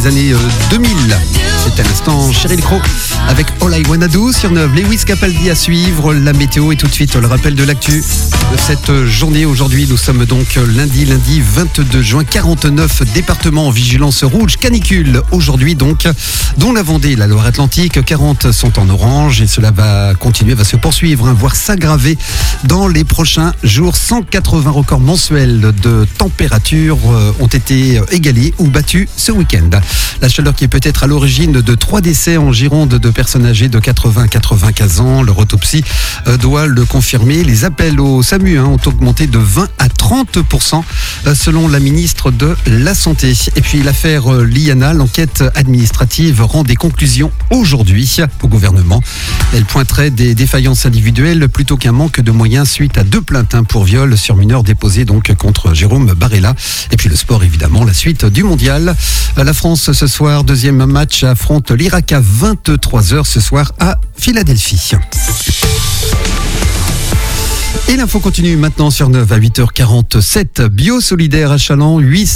années 2000. C'est à l'instant Sheryl Crow avec All I Wanna Do sur Neuve. Lewis Capaldi à suivre, la météo et tout de suite le rappel de l'actu de cette journée. Aujourd'hui, nous sommes donc lundi 22 juin, 49 départements en vigilance rouge canicule aujourd'hui donc, dont la Vendée et la Loire-Atlantique. 40 sont en orange et cela va continuer, va se poursuivre, voire s'aggraver dans les prochains jours. 180 records mensuels de température ont été égalés ou battus ce week-end. La chaleur qui est peut-être à l'origine de 3 décès en Gironde de personnes âgées de 80 à 95 ans. Leur autopsie doit le confirmer. Les appels au SAMU ont augmenté de 20 à 30% selon la ministre de la Santé. Et puis l'affaire Liana, l'enquête administrative rend des conclusions aujourd'hui au gouvernement. Elle pointerait des défaillances individuelles plutôt qu'un manque de moyens suite à 2 plaintes pour viol sur mineurs déposées donc contre Jérôme Barella. Et puis le sport évidemment, la suite du mondial. La France ce soir, deuxième match, affronte l'Irak à 23h ce soir à Philadelphie. Et l'info continue maintenant sur Neuve à 8h47. Bio solidaire à Chaland,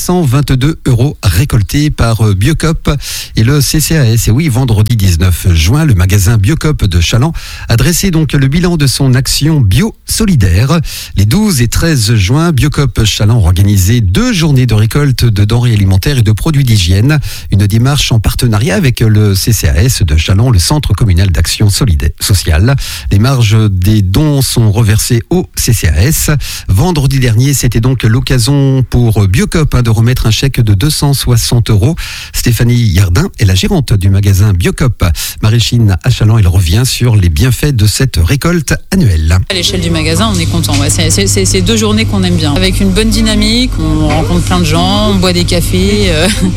822 € récoltés par Biocop et le CCAS. Et oui, vendredi 19 juin, le magasin Biocop de Chaland a dressé donc le bilan de son action bio solidaire. Les 12 et 13 juin, Biocop Chaland a organisé 2 journées de récolte de denrées alimentaires et de produits d'hygiène. Une démarche en partenariat avec le CCAS de Chaland, le Centre communal d'action sociale. Les marges des dons sont reversées au CCAS. Vendredi dernier, c'était donc l'occasion pour Biocop de remettre un chèque de 260 €. Stéphanie Yardin est la gérante du magasin Biocop Maraîchine à Chaland. Elle revient sur les bienfaits de cette récolte annuelle. À l'échelle du magasin, on est content. Ouais. C'est 2 journées qu'on aime bien. Avec une bonne dynamique, on rencontre plein de gens, on boit des cafés.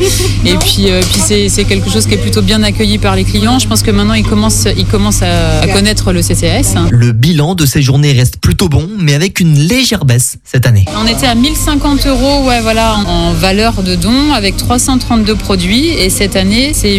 Et puis c'est quelque chose qui est plutôt bien accueilli par les clients. Je pense que maintenant, ils commencent à connaître le CCAS. Le bilan de ces journées reste plutôt bon, mais avec une légère baisse cette année. On était à 1050 € en valeur de dons avec 332 produits et cette année c'est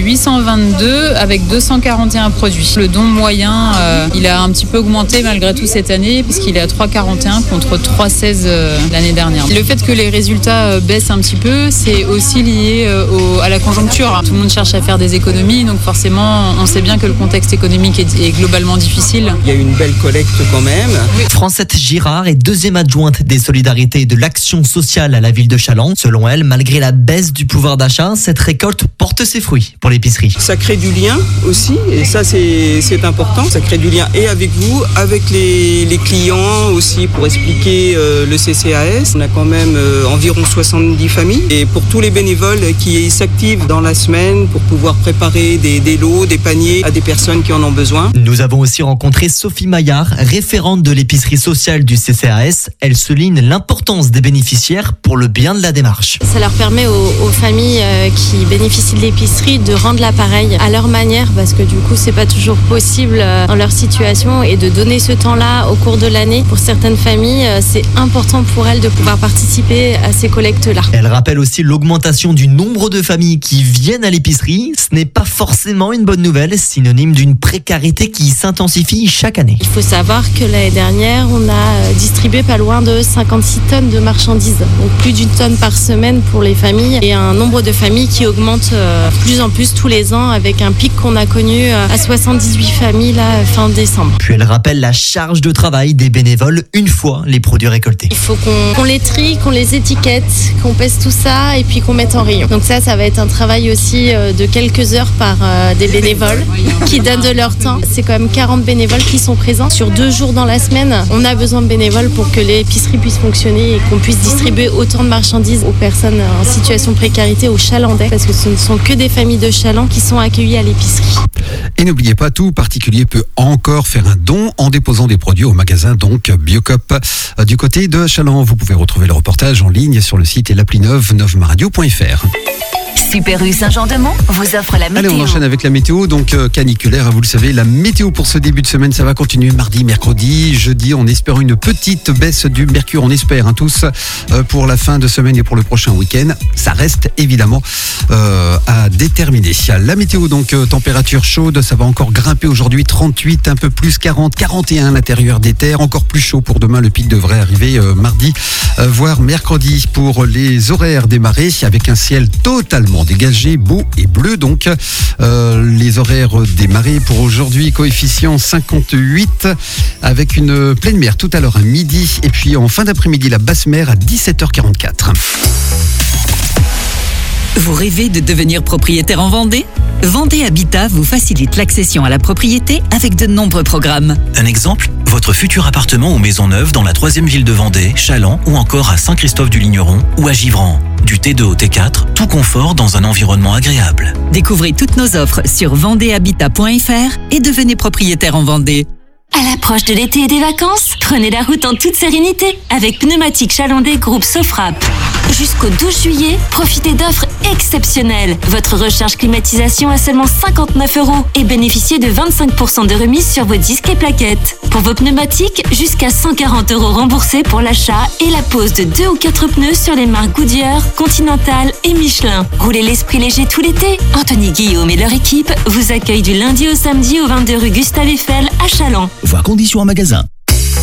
822 avec 241 produits. Le don moyen il a un petit peu augmenté malgré tout cette année puisqu'il est à 341 contre 316 l'année dernière. Le fait que les résultats baissent un petit peu, c'est aussi lié à la conjoncture. Tout le monde cherche à faire des économies, donc forcément on sait bien que le contexte économique est globalement difficile. Il y a une belle collecte quand même. Francette Girard est deuxième adjointe des solidarités et de l'action sociale à la ville de Chaland. Selon elle, malgré la baisse du pouvoir d'achat, cette récolte porte ses fruits pour l'épicerie. Ça crée du lien aussi et ça c'est important. Ça crée du lien et avec vous, avec les clients aussi pour expliquer le CCAS. On a quand même environ 70 familles et pour tous les bénévoles qui s'activent dans la semaine pour pouvoir préparer des lots, des paniers à des personnes qui en ont besoin. Nous avons aussi rencontré Sophie Maillard, référente de l'épicerie sociale du CCAS. Elle souligne l'importance des bénéficiaires pour le bien de la démarche. Ça leur permet aux familles qui bénéficient de l'épicerie de rendre l'appareil à leur manière parce que du coup c'est pas toujours possible dans leur situation et de donner ce temps-là au cours de l'année. Pour certaines familles, c'est important pour elles de pouvoir participer à ces collectes-là. Elle rappelle aussi l'augmentation du nombre de familles qui viennent à l'épicerie. Ce n'est pas forcément une bonne nouvelle, synonyme d'une précarité qui s'intensifie chaque année. Il faut savoir que l'année dernière, on a distribué pas loin de 56 tonnes de marchandises. Donc plus d'une tonne par semaine pour les familles et un nombre de familles qui augmente plus en plus tous les ans avec un pic qu'on a connu à 78 familles là, fin décembre. Puis elle rappelle la charge de travail des bénévoles une fois les produits récoltés. Il faut qu'on les trie, qu'on les étiquette, qu'on pèse tout ça et puis qu'on mette en rayon. Donc ça va être un travail aussi de quelques heures par des bénévoles qui donnent de leur temps. C'est quand même 40 bénévoles qui sont présents sur 2 jours dans la semaine. On a besoin de bénévoles pour que l'épicerie puisse fonctionner et qu'on puisse distribuer autant de marchandises aux personnes en situation de précarité, aux Chalandais, parce que ce ne sont que des familles de Chaland qui sont accueillies à l'épicerie. Et n'oubliez pas, tout particulier peut encore faire un don en déposant des produits au magasin donc Biocop du côté de Chaland. Vous pouvez retrouver le reportage en ligne sur le site et l'appli Neuve, neuvemaradio.fr. Super U Saint-Jean-de-Mont vous offre la météo. Allez, on enchaîne avec la météo, donc caniculaire, vous le savez, la météo pour ce début de semaine, ça va continuer mardi, mercredi, jeudi, en espérant une petite baisse du mercure, on espère tous, pour la fin de semaine et pour le prochain week-end. Ça reste évidemment à déterminer. La météo, donc température chaude, ça va encore grimper aujourd'hui, 38, un peu plus, 40, 41 à l'intérieur des terres, encore plus chaud pour demain, le pic devrait arriver mardi, voire mercredi. Pour les horaires des marées, avec un ciel totalement totalement dégagé, beau et bleu donc. Les horaires des marées pour aujourd'hui, coefficient 58 avec une pleine mer tout à l'heure à midi et puis en fin d'après-midi la basse mer à 17h44. Vous rêvez de devenir propriétaire en Vendée ? Vendée Habitat vous facilite l'accession à la propriété avec de nombreux programmes. Un exemple, votre futur appartement ou maison neuve dans la 3e ville de Vendée, Chaland ou encore à Saint-Christophe-du-Ligneron ou à Givran. Du T2 au T4, tout confort dans un environnement agréable. Découvrez toutes nos offres sur vendéehabitat.fr et devenez propriétaire en Vendée. À l'approche de l'été et des vacances, prenez la route en toute sérénité avec Pneumatique Chalandais Groupe Sofrap. Jusqu'au 12 juillet, profitez d'offres exceptionnelles. Votre recharge climatisation à seulement 59 € et bénéficiez de 25% de remise sur vos disques et plaquettes. Pour vos pneumatiques, jusqu'à 140 € remboursés pour l'achat et la pose de 2 ou 4 pneus sur les marques Goodyear, Continental et Michelin. Roulez l'esprit léger tout l'été. Anthony Guillaume et leur équipe vous accueillent du lundi au samedi au 22 rue Gustave Eiffel à Chaland. Voir conditions en magasin.